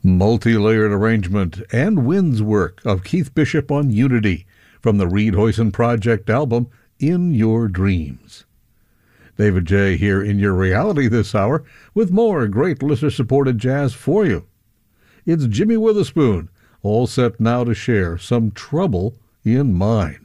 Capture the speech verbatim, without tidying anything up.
multi-layered arrangement and winds work of Keith Bishop on Unity from the Reed Hoyson Project album In Your Dreams. David J. here in your reality this hour with more great listener-supported jazz for you. It's Jimmy Witherspoon, all set now to share Some Trouble in Mind.